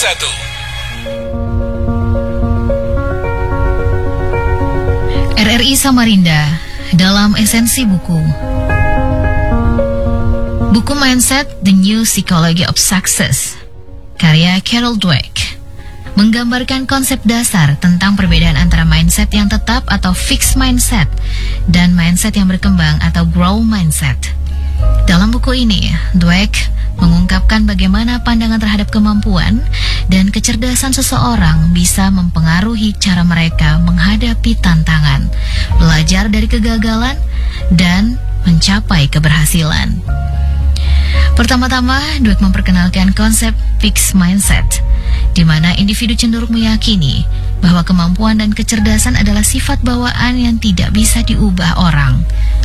RRI Samarinda dalam esensi buku Mindset, The New Psychology of Success karya Carol Dweck menggambarkan konsep dasar tentang perbedaan antara mindset yang tetap atau fixed mindset dan mindset yang berkembang atau growth mindset. Dalam buku ini, Dweck mengungkapkan bagaimana pandangan terhadap kemampuan dan kecerdasan seseorang bisa mempengaruhi cara mereka menghadapi tantangan, belajar dari kegagalan, dan mencapai keberhasilan. Pertama-tama, Dweck memperkenalkan konsep fixed mindset, di mana individu cenderung meyakini bahwa kemampuan dan kecerdasan adalah sifat bawaan yang tidak bisa diubah orang.